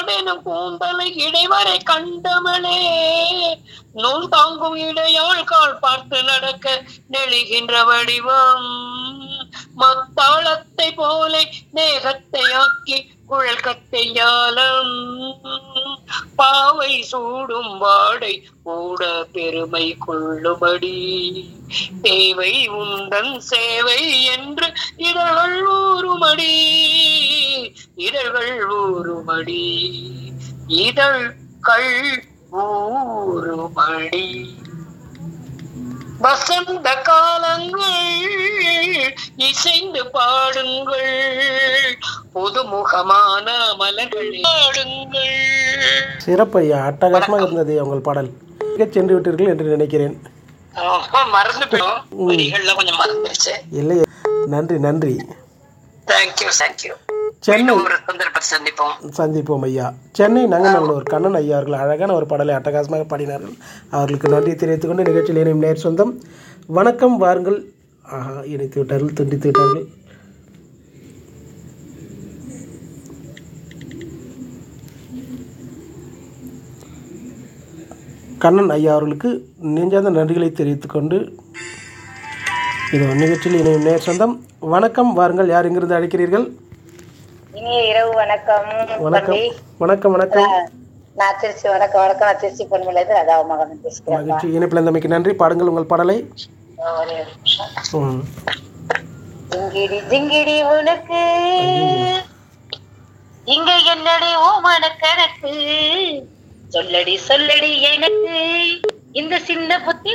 ஆண்டெனும் கூந்தலை இடைவரை கண்டமளே, நூல் தாங்கும் இடையாள் கால் பார்த்து நடக்க நெளிகின்ற வடிவம், மத்தாளத்தை போலே மேகத்தை ஆக்கி குழல் கத்தையாலம், பாவை சூடும் வாடை கூட பெருமை கொள்ளுபடி, தேவை உந்தன் சேவை என்று இதழ்கள் ஊறுமடி, இதழ்கள் ஊறுமடி, இதழ்கள் ஊறுமடி. வசந்த காலங்கள் இசைந்து பாடுங்கள், புதுமுகமான மலர்கள் பாடுங்கள். சிறப்பையா, அட்டகாசமாக இருந்தது உங்கள் பாடல். சென்று விட்டீர்கள் என்று நினைக்கிறேன். மறந்து போயிடும், கொஞ்சம் மறந்துருச்சு. இல்லை, நன்றி நன்றி. Thank you thank you. சென்னை சந்திப்போம் ஐயா. சென்னை நங்கநல்லூர் கண்ணன் ஐயா அவர்கள் அழகான ஒரு பாடலை அட்டகாசமாக பாடினார்கள். அவர்களுக்கு நன்றி தெரிவித்துக் கொண்டு நிகழ்ச்சியில் இணையும் நேர் சொந்தம் வணக்கம் வாருங்கள். இணைத்து விட்டார்கள், துண்டித்து விட்டார்கள். கண்ணன் ஐயா அவர்களுக்கு நெஞ்சார்ந்த நன்றிகளை தெரிவித்துக் கொண்டு இது நிகழ்ச்சியில் இணையும் நேர் சொந்தம் வணக்கம் வாருங்கள். யார் எங்கிருந்து அழைக்கிறீர்கள்? இனிய இரவு வணக்கம். வணக்கம் வணக்கம் வணக்கம். நான் திருச்சி. வணக்கம் வணக்கம். நான் திருச்சி பொன்மலைது ராதாவ மகன் பேசுகிறேன். மகிழ்ச்சி. இணைப்பில் இருந்தமைக்கு நன்றி. பாடுங்கள் உங்கள் பாடலை. ஜிங்கிடி ஜிங்கிடி உனக்கு இங்க என்னடி ஓ மனக்கணக்கு, சொல்லடி சொல்லடி எனக்கு இந்த சின்ன புத்தி